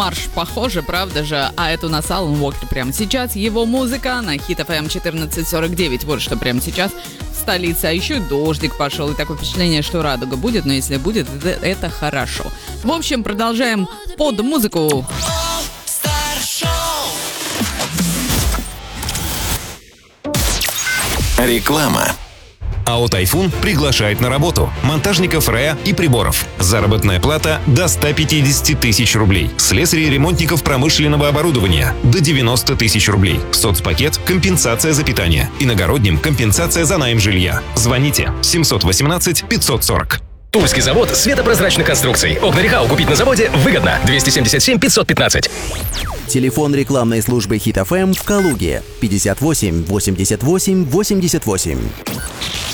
Марш похоже, правда же? А это у нас Алан Уокер прямо сейчас. Его музыка на Hit FM 1449. Вот что прямо сейчас в столице. А еще и дождик пошел. И такое впечатление, что радуга будет. Но если будет, это хорошо. В общем, продолжаем под музыку. Реклама. АО «Тайфун» приглашает на работу монтажников РЭА и приборов. Заработная плата до 150 тысяч рублей. Слесарей и ремонтников промышленного оборудования до 90 тысяч рублей. Соцпакет – компенсация за питание. Иногородним – компенсация за найм жилья. Звоните 718 540. Тульский завод светопрозрачных конструкций. Окна Рехау купить на заводе выгодно. 277 515. Телефон рекламной службы Hit FM в Калуге 58 88 88.